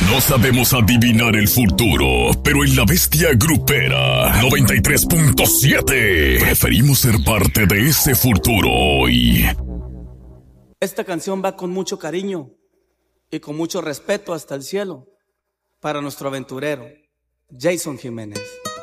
No sabemos adivinar el futuro, pero en La Bestia Grupera 93.7 preferimos ser parte de ese futuro hoy. Esta canción va con mucho cariño y con mucho respeto hasta el cielo para nuestro aventurero, Jason Jiménez.